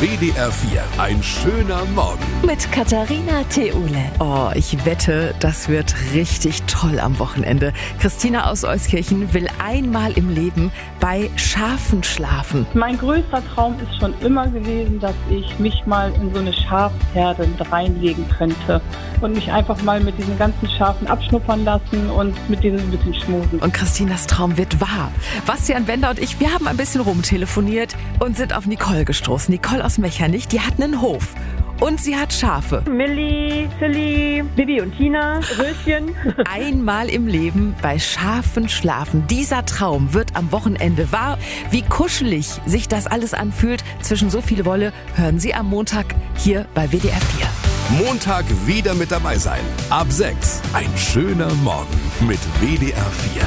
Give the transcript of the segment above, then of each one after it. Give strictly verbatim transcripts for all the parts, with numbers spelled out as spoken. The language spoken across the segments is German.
W D R vier, ein schöner Morgen. Mit Katharina Theule. Oh, ich wette, das wird richtig toll am Wochenende. Christina aus Euskirchen will einmal im Leben bei Schafen schlafen. Mein größter Traum ist schon immer gewesen, dass ich mich mal in so eine Schafherde reinlegen könnte und mich einfach mal mit diesen ganzen Schafen abschnuppern lassen und mit denen ein bisschen schmusen. Und Christinas Traum wird wahr. Bastian Bender und ich, wir haben ein bisschen rumtelefoniert und sind auf Nicole gestoßen. Nicole aus Mechernich, die hat einen Hof. Und sie hat Schafe. Millie, Silly, Bibi und Tina, Röschen. Einmal im Leben bei Schafen schlafen. Dieser Traum wird am Wochenende wahr. Wie kuschelig sich das alles anfühlt zwischen so viel Wolle, hören Sie am Montag hier bei W D R vier. Montag wieder mit dabei sein. Ab sechs. Ein schöner Morgen mit W D R vier.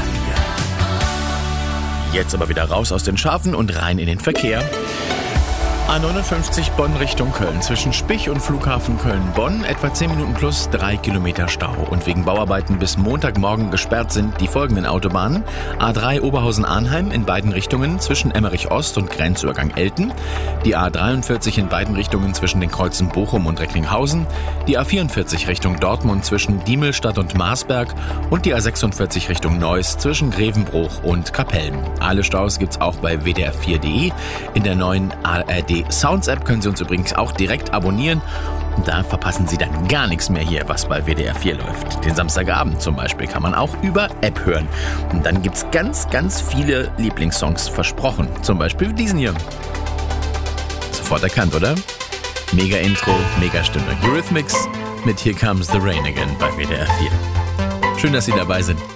Jetzt aber wieder raus aus den Schafen und rein in den Verkehr. A neunundfünfzig Bonn Richtung Köln. Zwischen Spich und Flughafen Köln-Bonn etwa zehn Minuten plus drei Kilometer Stau. Und wegen Bauarbeiten bis Montagmorgen gesperrt sind die folgenden Autobahnen. A drei Oberhausen-Arnheim in beiden Richtungen zwischen Emmerich-Ost und Grenzübergang Elten. Die A dreiundvierzig in beiden Richtungen zwischen den Kreuzen Bochum und Recklinghausen. Die A vierundvierzig Richtung Dortmund zwischen Diemelstadt und Marsberg. Und die A sechsundvierzig Richtung Neuss zwischen Grevenbruch und Kapellen. Alle Staus gibt's auch bei w d r vier punkt d e. In der neuen A R D Sounds App können Sie uns übrigens auch direkt abonnieren. Und da verpassen Sie dann gar nichts mehr hier, was bei W D R vier läuft. Den Samstagabend zum Beispiel kann man auch über App hören. Und dann gibt's ganz, ganz viele Lieblingssongs versprochen. Zum Beispiel diesen hier. Sofort erkannt, oder? Mega Intro, mega Stimme. Eurythmics mit Here Comes the Rain Again bei W D R vier. Schön, dass Sie dabei sind.